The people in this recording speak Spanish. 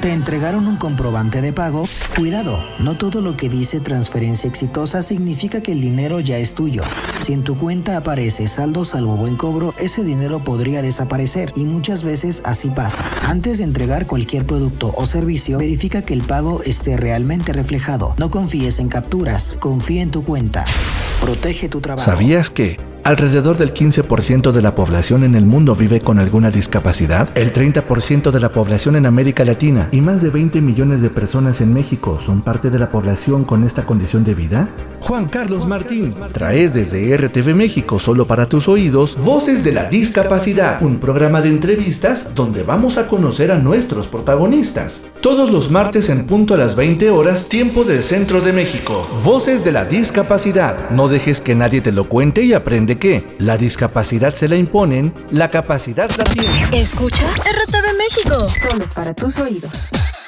¿Te entregaron un comprobante de pago? Cuidado, no todo lo que dice transferencia exitosa significa que el dinero ya es tuyo. Si en tu cuenta aparece saldo salvo buen cobro, ese dinero podría desaparecer y muchas veces así pasa. Antes de entregar cualquier producto o servicio, verifica que el pago esté realmente reflejado. No confíes en capturas, confía en tu cuenta. Protege tu trabajo. ¿Sabías que alrededor del 15% de la población en el mundo vive con alguna discapacidad? El 30% de la población en América Latina y más de 20 millones de personas en México son parte de la población con esta condición de vida. Juan Carlos Martín trae desde RTV México, solo para tus oídos, Voces de la Discapacidad, un programa de entrevistas donde vamos a conocer a nuestros protagonistas. Todos los martes en punto a las 20 horas, tiempo del centro de México. Voces de la Discapacidad. No dejes que nadie te lo cuente y aprende que la discapacidad se la imponen, la capacidad la tiene. ¿Escuchas RTV México? Solo para tus oídos.